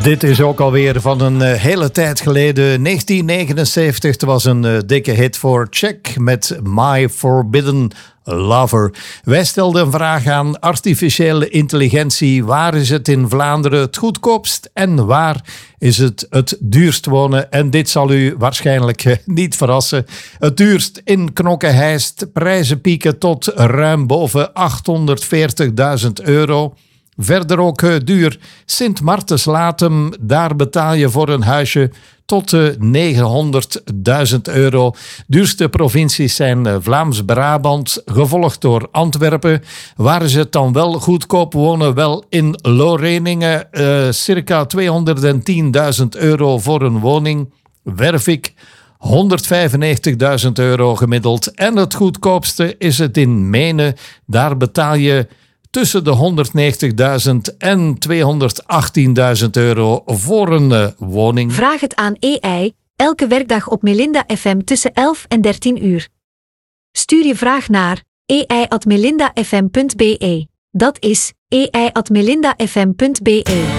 Dit is ook alweer van een hele tijd geleden, 1979. Het was een dikke hit voor Check met My Forbidden Lover. Wij stelden een vraag aan artificiële intelligentie. Waar is het in Vlaanderen het goedkoopst en waar is het duurst wonen? En dit zal u waarschijnlijk niet verrassen. Het duurst in Knokke-Heist. Prijzen pieken tot ruim boven €840.000. Verder ook duur Sint-Martens-Latem. Daar betaal je voor een huisje tot €900.000. Duurste provincies zijn Vlaams-Brabant, gevolgd door Antwerpen. Waar is het dan wel goedkoop wonen? Wel in Loreningen, circa €210.000 voor een woning. Wervik, €195.000 gemiddeld. En het goedkoopste is het in Menen. Daar betaal je tussen de €190.000 en €218.000 voor een woning. Vraag het aan AI, elke werkdag op Melinda FM tussen 11 en 13 uur. Stuur je vraag naar ai@melindafm.be. Dat is ai@melindafm.be.